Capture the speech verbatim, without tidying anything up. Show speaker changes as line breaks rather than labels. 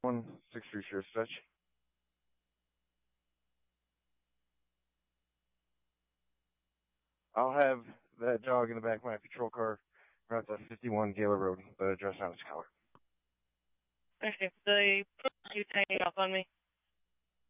One six three sure stretch. I'll have that dog in the back of my patrol car around the fifty-one Gala Road, the address on his collar.
Okay, the you hanging up on me.